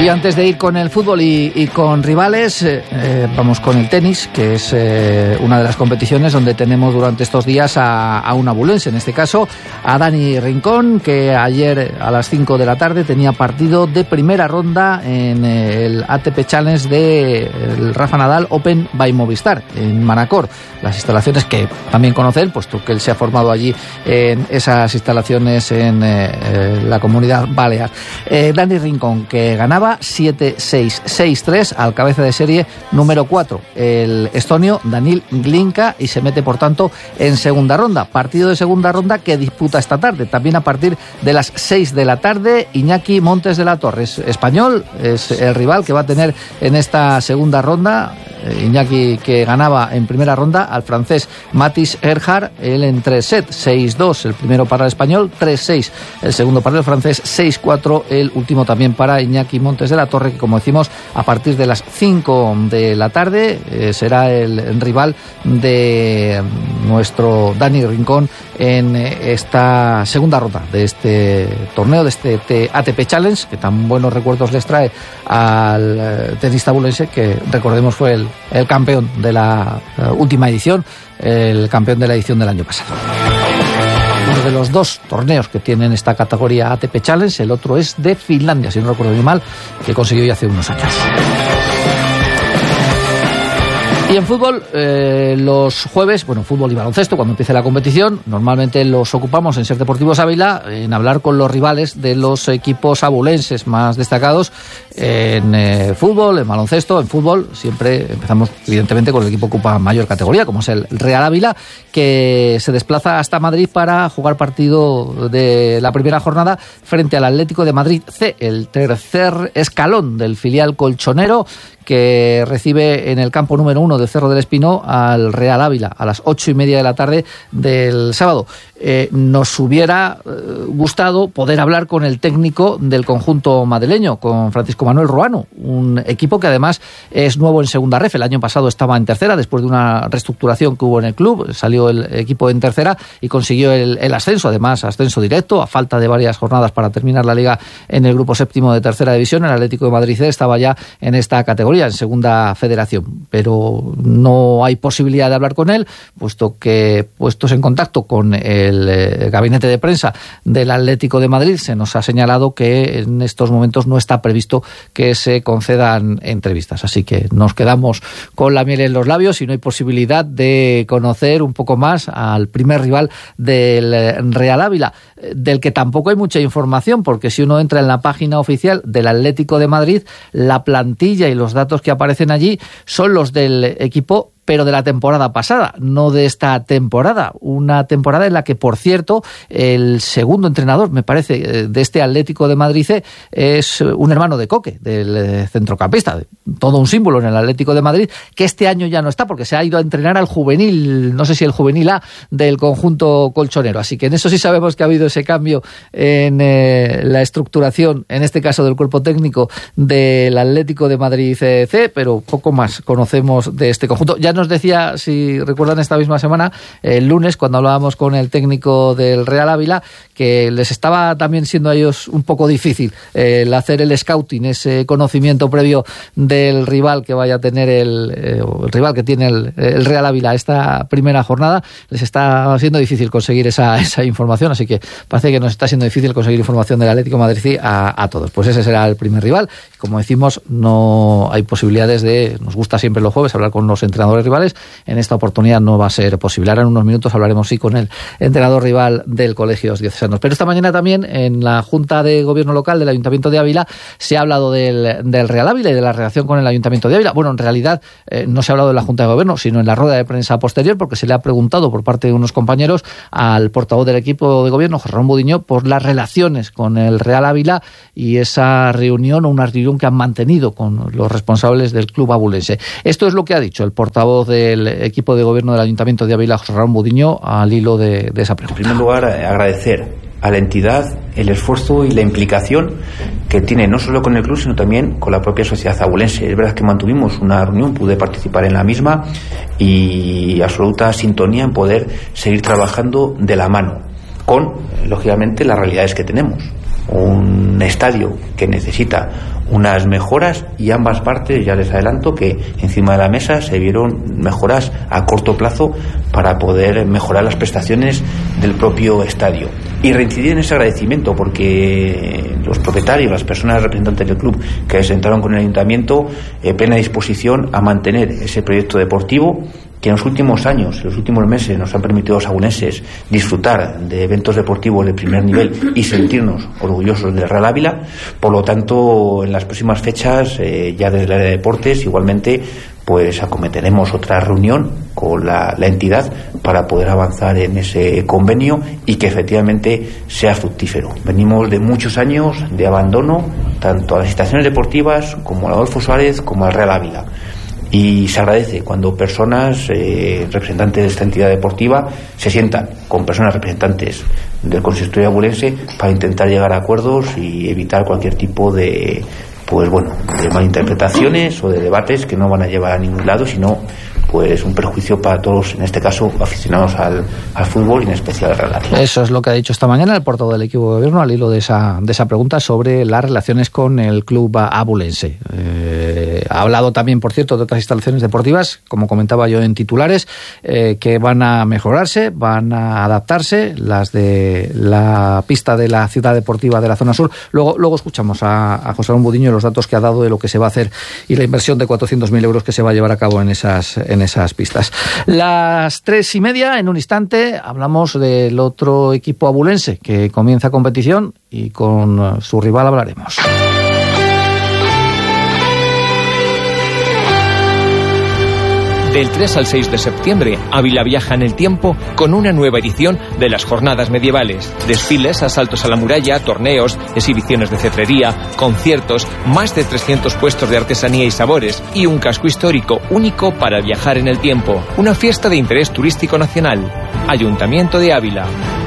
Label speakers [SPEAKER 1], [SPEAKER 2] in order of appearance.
[SPEAKER 1] Y antes de ir con el fútbol y con rivales, vamos con el tenis, que es una de las competiciones donde tenemos durante estos días a un abulense, en este caso a Dani Rincón, que ayer a las 5 de la tarde tenía partido de primera ronda en el ATP Challenge del Rafa Nadal Open by Movistar en Manacor, las instalaciones que también conoce él, puesto que él se ha formado allí en esas instalaciones en la Comunidad Balear. Dani Rincón, que ganaba 7-6, 6-3 al cabeza de serie número 4, el estonio Daniil Glinka, y se mete por tanto en segunda ronda. Partido de segunda ronda que disputa esta tarde, también a partir de las 6 de la tarde. Iñaki Montes de la Torre, español, es el rival que va a tener en esta segunda ronda. Iñaki, que ganaba en primera ronda al francés Mathis Erhard, él en 3 sets, 6-2 el primero para el español, 3-6 el segundo para el francés, 6-4 el último también para Iñaki Montes de la Torre, que como decimos a partir de las 5 de la tarde será el rival de nuestro Dani Rincón en esta segunda ronda de este torneo, de este ATP Challenge, que tan buenos recuerdos les trae al tenista abulense, que recordemos fue el campeón de la última edición, el campeón de la edición del año pasado. Uno de los dos torneos que tienen esta categoría ATP Challenge, el otro es de Finlandia, si no recuerdo muy mal, que consiguió ya hace unos años. Y en fútbol, los jueves, fútbol y baloncesto, cuando empiece la competición, normalmente los ocupamos en Ser Deportivos Ávila en hablar con los rivales de los equipos abulenses más destacados en fútbol, en baloncesto. En fútbol siempre empezamos evidentemente con el equipo que ocupa mayor categoría, como es el Real Ávila, que se desplaza hasta Madrid para jugar partido de la primera jornada frente al Atlético de Madrid C, el tercer escalón del filial colchonero, que recibe en el campo número 1 del Cerro del Espino al Real Ávila a las 8:30 de la tarde del sábado. Nos hubiera gustado poder hablar con el técnico del conjunto madrileño, con Francisco Manuel Ruano, un equipo que además es nuevo en segunda ref. El año pasado estaba en tercera, después de una reestructuración que hubo en el club, salió el equipo en tercera y consiguió el ascenso, además ascenso directo, a falta de varias jornadas para terminar la liga en el grupo séptimo de tercera división. El Atlético de Madrid estaba ya en esta categoría, en segunda federación, pero no hay posibilidad de hablar con él, puesto que, puestos en contacto con el gabinete de prensa del Atlético de Madrid, se nos ha señalado que en estos momentos no está previsto que se concedan entrevistas, así que nos quedamos con la miel en los labios y no hay posibilidad de conocer un poco más al primer rival del Real Ávila, del que tampoco hay mucha información, porque si uno entra en la página oficial del Atlético de Madrid, la plantilla y los datos que aparecen allí son los del equipo, pero de la temporada pasada, no de esta temporada. Una temporada en la que, por cierto, el segundo entrenador, me parece, de este Atlético de Madrid es un hermano de Coque, del centrocampista, todo un símbolo en el Atlético de Madrid, que este año ya no está porque se ha ido a entrenar al juvenil, no sé si el juvenil A del conjunto colchonero. Así que en eso sí sabemos que ha habido ese cambio en la estructuración, en este caso del cuerpo técnico del Atlético de Madrid C, pero poco más conocemos de este conjunto. Ya nos decía, si recuerdan esta misma semana, el lunes, cuando hablábamos con el técnico del Real Ávila, que les estaba también siendo a ellos un poco difícil el hacer el scouting, ese conocimiento previo del rival que vaya a tener el rival que tiene el Real Ávila esta primera jornada. Les está siendo difícil conseguir esa información, así que parece que nos está siendo difícil conseguir información del Atlético de Madrid a todos. Pues ese será el primer rival. Como decimos, no hay posibilidades nos gusta siempre los jueves hablar con los entrenadores rivales. En esta oportunidad no va a ser posible. Ahora en unos minutos hablaremos sí con el entrenador rival del Colegios Diocesanos. Pero esta mañana también en la Junta de Gobierno Local del Ayuntamiento de Ávila se ha hablado del Real Ávila y de la relación con el Ayuntamiento de Ávila. Bueno, en realidad no se ha hablado en la Junta de Gobierno, sino en la rueda de prensa posterior, porque se le ha preguntado por parte de unos compañeros al portavoz del equipo de gobierno, José Ramón Budiño, por las relaciones con el Real Ávila y esa reunión o una reunión que han mantenido con los responsables del club abulense. Esto es lo que ha dicho el portavoz del equipo de gobierno del Ayuntamiento de Ávila, José Ramón Budiño, al hilo de esa pregunta.
[SPEAKER 2] En primer lugar, agradecer a la entidad el esfuerzo y la implicación que tiene no solo con el club, sino también con la propia sociedad abulense. Es verdad que mantuvimos una reunión, pude participar en la misma y absoluta sintonía en poder seguir trabajando de la mano con, lógicamente, las realidades que tenemos. Un estadio que necesita unas mejoras, y ambas partes, ya les adelanto que encima de la mesa se vieron mejoras a corto plazo para poder mejorar las prestaciones del propio estadio. Y reincidir en ese agradecimiento, porque los propietarios, las personas representantes del club que se sentaron con el ayuntamiento, plena disposición a mantener ese proyecto deportivo que en los últimos años, en los últimos meses, nos han permitido a los abulenses disfrutar de eventos deportivos de primer nivel y sentirnos orgullosos del Real Ávila. Por lo tanto, en las próximas fechas, ya desde el área de deportes, igualmente, pues acometeremos otra reunión con la entidad para poder avanzar en ese convenio y que efectivamente sea fructífero. Venimos de muchos años de abandono, tanto a las instalaciones deportivas como al Adolfo Suárez como al Real Ávila. Y se agradece cuando personas, representantes de esta entidad deportiva, se sientan con personas representantes del consistorio abulense para intentar llegar a acuerdos y evitar cualquier tipo de de malinterpretaciones o de debates que no van a llevar a ningún lado, sino pues un perjuicio para todos, en este caso aficionados al fútbol y en especial al Real Ávila.
[SPEAKER 1] Eso es lo que ha dicho esta mañana el portavoz del equipo de gobierno al hilo de esa pregunta sobre las relaciones con el club abulense. Ha hablado también, por cierto, de otras instalaciones deportivas, como comentaba yo en titulares, que van a mejorarse, van a adaptarse, las de la pista de la ciudad deportiva de la zona sur. Luego escuchamos a José Ramón Budiño los datos que ha dado de lo que se va a hacer y la inversión de 400.000 euros que se va a llevar a cabo en esas pistas. Las 3:30, en un instante, hablamos del otro equipo abulense que comienza competición y con su rival hablaremos.
[SPEAKER 3] Del 3 al 6 de septiembre, Ávila viaja en el tiempo con una nueva edición de las jornadas medievales. Desfiles, asaltos a la muralla, torneos, exhibiciones de cetrería, conciertos, más de 300 puestos de artesanía y sabores y un casco histórico único para viajar en el tiempo. Una fiesta de interés turístico nacional. Ayuntamiento de Ávila.